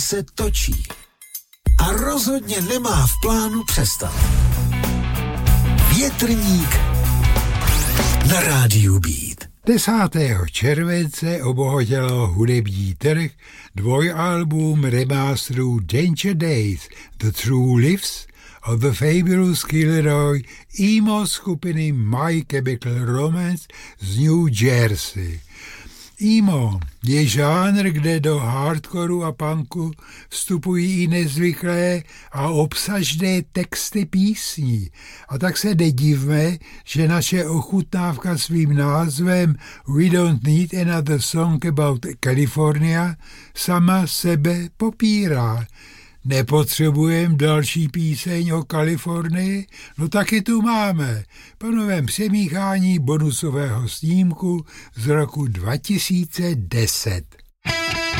se točí a rozhodně nemá v plánu přestat. Větrník na rádiu Beat. 10. července obohatilo hudební trh dvojalbum remasterů Danger Days, The True Lives of the Fabulous Kilroy emo skupiny My Chemical Romance z New Jersey. Emo je žánr, kde do hardcoru a punku vstupují i nezvyklé a obsažné texty písní. A tak se nedivme, že naše ochutnávka svým názvem We Don't Need Another Song About California sama sebe popírá. Nepotřebujeme další píseň o Kalifornii? No taky tu máme. Po novém přemíchání bonusového snímku z roku 2010.